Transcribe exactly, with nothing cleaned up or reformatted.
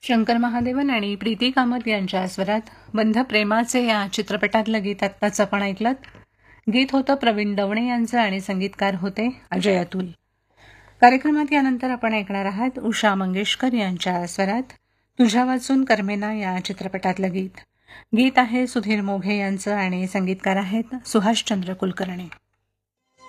शंकर महादेवन आणि प्रीती कामत यांच्या स्वरात बंध प्रेमाचे या चित्रपटातलं गीत आत्ताच आपण ऐकलं. गीत होतं प्रवीण दवणे यांचं आणि संगीतकार होते अजय अतुल. कार्यक्रमात यानंतर आपण ऐकणार आहात उषा मंगेशकर यांच्या स्वरात तुझ्या वाचून कर्मेना या चित्रपटातलं गीत. गीत आहे सुधीर मोघे यांचं आणि संगीतकार आहेत सुभाषचंद्र कुलकर्णी.